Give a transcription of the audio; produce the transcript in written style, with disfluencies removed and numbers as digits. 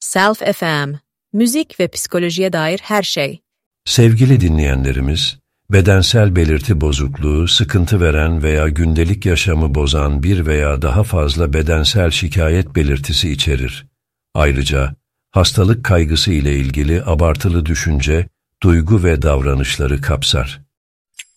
Self FM, müzik ve psikolojiye dair her şey. Sevgili dinleyenlerimiz, bedensel belirti bozukluğu, sıkıntı veren veya gündelik yaşamı bozan bir veya daha fazla bedensel şikayet belirtisi içerir. Ayrıca, hastalık kaygısı ile ilgili abartılı düşünce, duygu ve davranışları kapsar.